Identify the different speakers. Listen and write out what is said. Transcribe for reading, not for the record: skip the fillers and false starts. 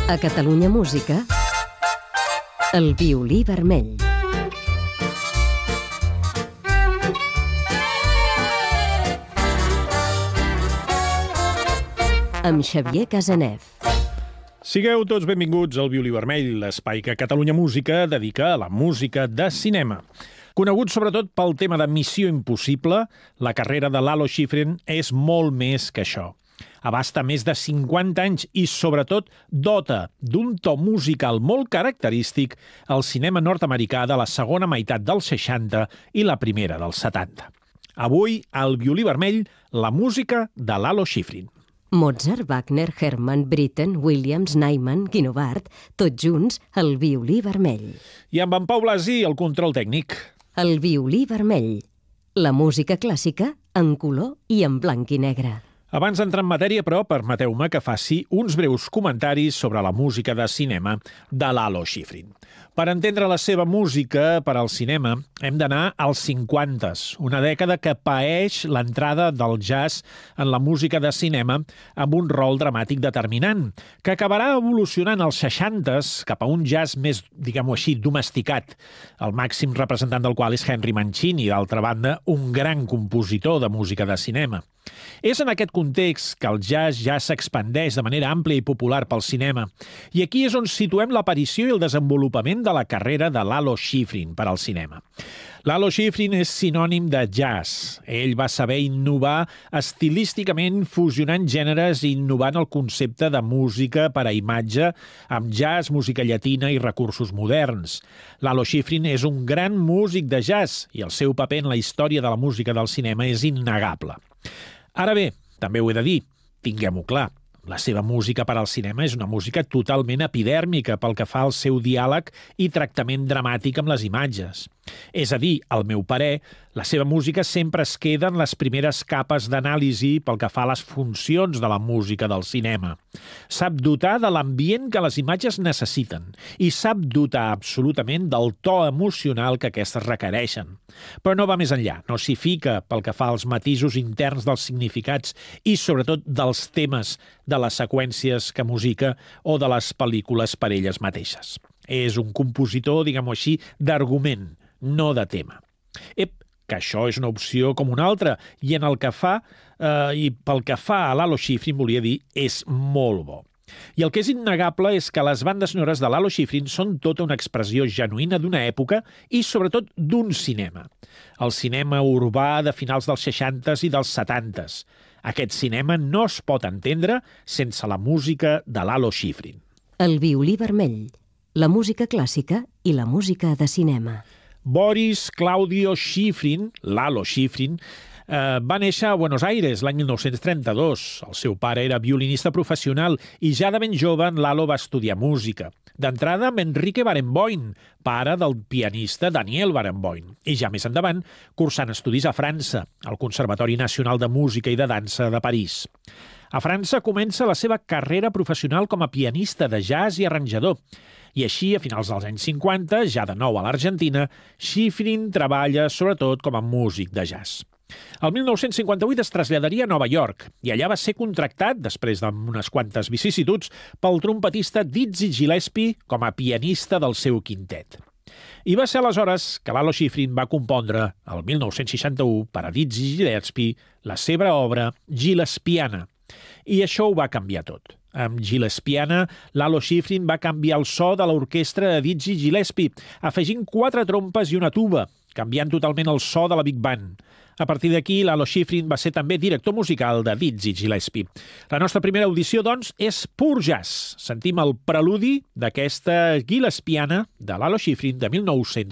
Speaker 1: A Catalunya Música, el violí vermell. Amb Xavier Casanev.
Speaker 2: Sigueu tots benvinguts al Violí Vermell, l'espai que Catalunya Música dedica a la música de cinema. Conegut sobretot pel tema de Missió Impossible, la carrera de Lalo Schifrin és molt més que això. Abasta més de 50 anys i, sobretot, dota d'un to musical molt característic al cinema nord-americà de la segona meitat dels 60 i la primera dels 70. Avui, al Violí Vermell, la música de Lalo Schifrin.
Speaker 1: Mozart, Wagner, Hermann, Britten, Williams, Nyman, Guinovart, tots junts, el violí vermell.
Speaker 2: I amb en Pau Blasi, el control tècnic.
Speaker 1: El violí vermell. La música clàssica en color i en blanc i negre.
Speaker 2: Abans d'entrar en matèria, però, permeteu-me que faci uns breus comentaris sobre la música de cinema de Lalo Schifrin. Per entendre la seva música per al cinema, hem d'anar als 50s, una dècada que paeix l'entrada del jazz en la música de cinema amb un rol dramàtic determinant, que acabarà evolucionant als 60s cap a un jazz més, diguem-ho així, domesticat, el màxim representant del qual és Henry Mancini, d'altra banda, un gran compositor de música de cinema. És en aquest context que el jazz ja s'expandeix de manera àmplia i popular pel cinema. I aquí és on situem l'aparició i el desenvolupament de la carrera de Lalo Schifrin per al cinema. Lalo Schifrin és sinònim de jazz. Ell va saber innovar estilísticament, fusionant gèneres i innovant el concepte de música per a imatge amb jazz, música llatina i recursos moderns. Lalo Schifrin és un gran músic de jazz i el seu paper en la història de la música del cinema és innegable. Ara bé, també ho he de dir, tinguem-ho clar, la seva música per al cinema és una música totalment epidèrmica pel que fa al seu diàleg i tractament dramàtic amb les imatges. És a dir, al meu parer, la seva música sempre es queda en les primeres capes d'anàlisi pel que fa a les funcions de la música del cinema. Sap dotar de l'ambient que les imatges necessiten i sap dotar absolutament del to emocional que aquestes requereixen. Però no va més enllà, no s'hi fica pel que fa als matisos interns dels significats i sobretot dels temes de les seqüències que musica o de les pel·lícules per elles mateixes. És un compositor, diguem-ho així, d'argument, no de tema. Que això és una opció com una altra, i en el que fa, i pel que fa a Lalo Schifrin, volia dir, és molt bo. I el que és innegable és que les bandes sonores de Lalo Schifrin són tota una expressió genuïna d'una època i, sobretot, d'un cinema. El cinema urbà de finals dels 60s i dels 70s. Aquest cinema no es pot entendre sense la música de Lalo Schifrin.
Speaker 1: El violí vermell. La música clàssica i la música de cinema.
Speaker 2: Boris Claudio Schifrin, Lalo Schifrin, va néixer a Buenos Aires l'any 1932. El seu pare era violinista professional i ja de ben jove en Lalo va estudiar música. D'entrada amb Enrique Barenboim, pare del pianista Daniel Barenboim, i ja més endavant cursant estudis a França, al Conservatori Nacional de Música i de Dansa de París. A França comença la seva carrera professional com a pianista de jazz i arranjador. I així, a finals dels anys 50, ja de nou a l'Argentina, Schifrin treballa sobretot com a músic de jazz. El 1958 es traslladaria a Nova York i allà va ser contractat, després d'unes quantes vicissituds, pel trompetista Dizzy Gillespie com a pianista del seu quintet. I va ser aleshores que Lalo Schifrin va compondre, el 1961, per a Dizzy Gillespie, la seva obra Gillespiana. I això ho va canviar tot. Amb Gillespiana, Lalo Schifrin va canviar el so de l'orquestra de Dizzy Gillespie, afegint 4 trompes i una tuba, canviant totalment el so de la Big Band. A partir d'aquí, Lalo Schifrin va ser també director musical de Dizzy Gillespie. La nostra primera audició, doncs, és pur jazz. Sentim el preludi d'aquesta Gillespiana de Lalo Schifrin de 1961.